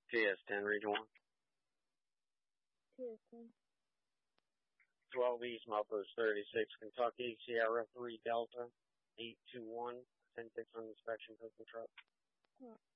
TS10, Region 1. TS10. 12 East, Milepost 36, Kentucky, Sierra 3 Delta, 821, 10-6 on inspection for the truck.